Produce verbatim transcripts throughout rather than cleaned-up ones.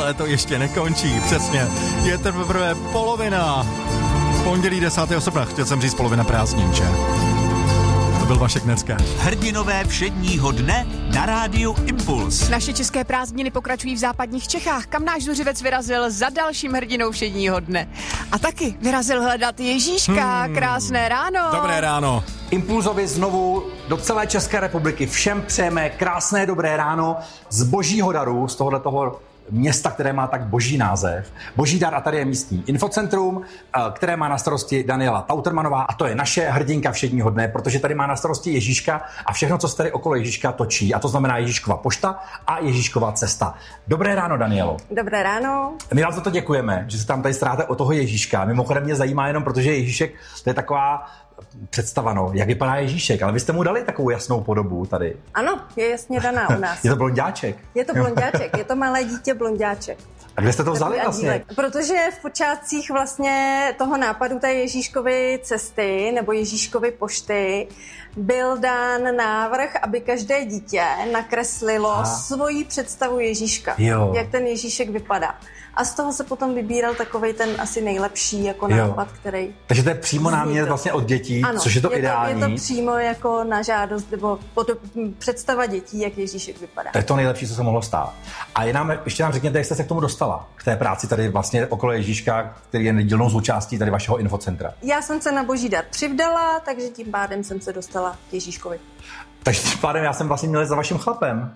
léto ještě nekončí, přesně. Je teprve polovina. Pondělí desátého srpna, chtěl jsem říct polovina prázdnin, že? To byl Vašek Necka. Hrdinové všedního dne na rádiu Impuls. Naše české prázdniny pokračují v západních Čechách, kam náš zuřivec vyrazil za dalším hrdinou všedního dne. A taky vyrazil hledat Ježíška. Hmm. Krásné ráno. Dobré ráno. Impulzovi znovu do celé České republiky všem přejeme krásné dobré ráno z božího daru, z tohoto města, které má tak boží název. Boží dar, a tady je místní infocentrum, které má na starosti Daniela Tautermanová, a to je naše hrdinka všedního dne, protože tady má na starosti Ježíška a všechno, co se tady okolo Ježíška točí. A to znamená Ježíškova pošta a Ježíškova cesta. Dobré ráno, Danielo. Dobré ráno. My vám za to děkujeme, že se tam tady staráte o toho Ježíška. Mimochodem mě zajímá jenom, protože Ježíšek, to je taková představa, no, jak vypadá Ježíšek, ale vy jste mu dali takovou jasnou podobu tady. Ano, je jasně daná u nás. Je to blonďáček. Je to blonďáček, je to malé dítě blonďáček. A kde jste to vzali vlastně? Protože v počátcích vlastně toho nápadu té Ježíškovy cesty nebo Ježíškovy pošty byl dán návrh, aby každé dítě nakreslilo a. svoji představu Ježíška. Jo. Jak ten Ježíšek vypadá. A z toho se potom vybíral takovej ten asi nejlepší jako nápad, který... Takže to je přímo námět vlastně od dětí, ano, což je to je ideální. To, je to přímo jako na žádost, nebo představa dětí, jak Ježíšek vypadá. To je to nejlepší, co se mohlo stát. A je nám, ještě nám řekněte, jak jste se k tomu dostala, k té práci tady vlastně okolo Ježíška, který je nedílnou součástí tady vašeho infocentra. Já jsem se na boží dar přivdala, takže tím pádem jsem se dostala k Ježíškovi. Takže tím pádem já jsem vlastně měl za vaším chlapem.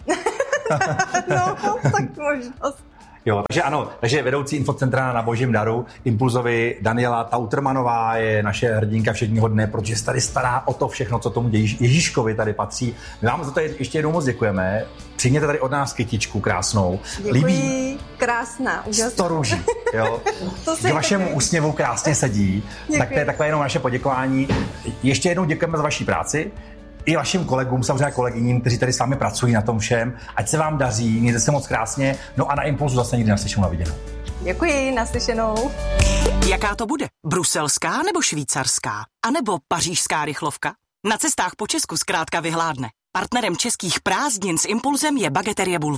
No, tak možnost. Jo, takže ano, takže vedoucí infocentra na božím daru Impulzovi Daniela Tautermanová je naše hrdinka všedního dne, protože se tady stará o to všechno, co tomu Ježíškovi tady patří. My vám za to ještě jednou moc děkujeme. Přijměte tady od nás kytičku krásnou. Děkuji, líbí krásná. sto růží, jo. K vašemu taky úsměvu krásně sedí. Děkuji. Tak to je takové jenom naše poděkování. Ještě jednou děkujeme za vaši práci. I vašim kolegům, samozřejmě kolegyním, kteří tady s vámi pracují na tom všem. Ať se vám daří, mějte se moc krásně. No a na Impulsu zase někdy naslyšenou, na viděnou. Děkuji, naslyšenou. Jaká to bude? Bruselská nebo švýcarská? A nebo pařížská rychlovka? Na cestách po Česku zkrátka vyhládne. Partnerem českých prázdnin s Impulsem je Bageterie Boulevard.